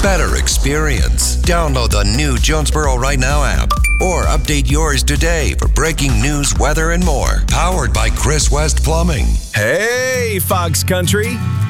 better experience. Download the new Jonesboro Right Now app or update yours today for breaking news, weather, and more. Powered by Chris West Plumbing. Hey, Fox Country.